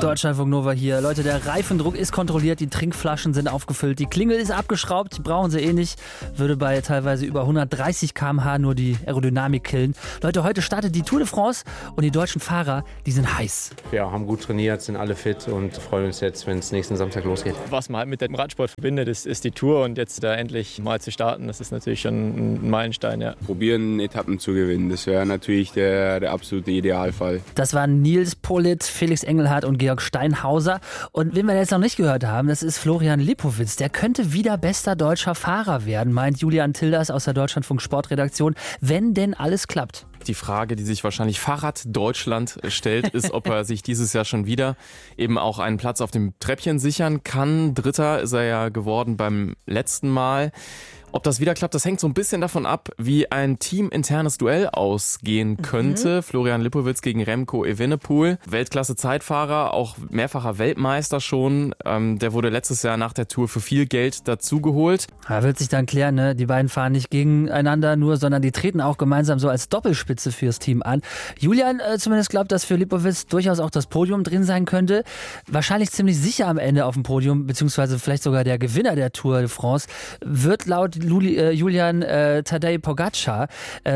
Deutschlandfunk Nova hier. Leute, der Reifendruck ist kontrolliert, die Trinkflaschen sind aufgefüllt, die Klingel ist abgeschraubt, die brauchen sie eh nicht. Würde bei teilweise über 130 km/h nur die Aerodynamik killen. Leute, heute startet die Tour de France und die deutschen Fahrer, die sind heiß. Ja, haben gut trainiert, sind alle fit und freuen uns jetzt, wenn es nächsten Samstag losgeht. Was man halt mit dem Radsport verbindet, ist die Tour und jetzt da endlich mal zu starten, das ist natürlich schon ein Meilenstein. Ja. Probieren, Etappen zu gewinnen, das wäre natürlich der absolute Idealfall. Das waren Nils Politt, Felix Engelhardt und Georg Steinhauser. Und wen wir jetzt noch nicht gehört haben, das ist Florian Lipowitz. Der könnte wieder bester deutscher Fahrer werden, meint Julian Tilders aus der Deutschlandfunk Sportredaktion, wenn denn alles klappt. Die Frage, die sich wahrscheinlich Fahrrad Deutschland stellt, ist, ob er sich dieses Jahr schon wieder eben auch einen Platz auf dem Treppchen sichern kann. Dritter ist er ja geworden beim letzten Mal. Ob das wieder klappt, das hängt so ein bisschen davon ab, wie ein teaminternes Duell ausgehen könnte. Florian Lipowitz gegen Remco Evenepoel. Weltklasse-Zeitfahrer, auch mehrfacher Weltmeister schon. Der wurde letztes Jahr nach der Tour für viel Geld dazugeholt. Da wird sich dann klären, ne? Die beiden fahren nicht gegeneinander nur, sondern die treten auch gemeinsam so als Doppelspitze fürs Team an. Julian zumindest glaubt, dass für Lipowitz durchaus auch das Podium drin sein könnte. Wahrscheinlich ziemlich sicher am Ende auf dem Podium, beziehungsweise vielleicht sogar der Gewinner der Tour de France, wird laut Julian Tadej Pogačar.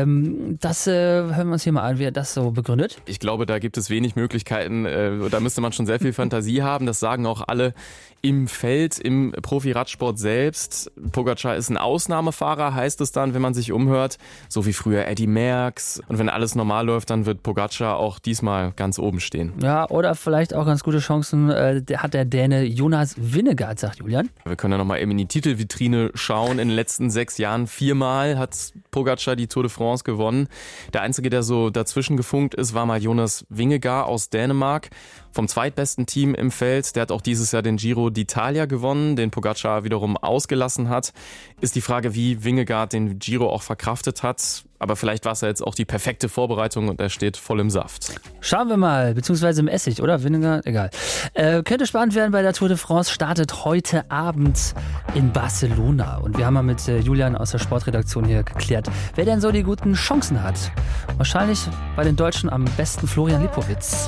Das hören wir uns hier mal an, wie er das so begründet. Ich glaube, da gibt es wenig Möglichkeiten. Da müsste man schon sehr viel Fantasie haben. Das sagen auch alle im Feld, im Profi-Radsport selbst. Pogačar ist ein Ausnahmefahrer, heißt es dann, wenn man sich umhört. So wie früher Eddy Merckx. Und wenn alles normal läuft, dann wird Pogačar auch diesmal ganz oben stehen. Ja, oder vielleicht auch ganz gute Chancen hat der Däne Jonas Vingegaard, sagt Julian. Wir können ja nochmal eben in die Titelvitrine schauen. In den letzten 6 Jahren 4-mal hat Pogačar die Tour de France gewonnen. Der Einzige, der so dazwischen gefunkt ist, war mal Jonas Vingegaard aus Dänemark. Vom zweitbesten Team im Feld. Der hat auch dieses Jahr den Giro d'Italia gewonnen, den Pogačar wiederum ausgelassen hat. Ist die Frage, wie Vingegaard den Giro auch verkraftet hat. Aber vielleicht war es ja jetzt auch die perfekte Vorbereitung und er steht voll im Saft. Schauen wir mal, beziehungsweise im Essig, oder? Vingegaard? Egal. Könnte spannend werden bei der Tour de France. Startet heute Abend in Barcelona. Und wir haben mal mit Julian aus der Sportredaktion hier geklärt, wer denn so die guten Chancen hat. Wahrscheinlich bei den Deutschen am besten Florian Lipowitz.